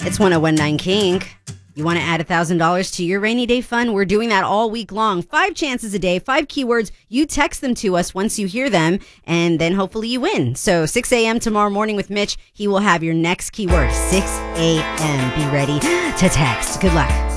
It's 1019 Kink. You want to add $1,000 to your rainy day fund? We're doing that all week long. 5 chances a day, 5 keywords. You text them to us once you hear them, and then hopefully you win. So 6 a.m. tomorrow morning with Mitch. He will have your next keyword. 6 a.m. Be ready to text. Good luck.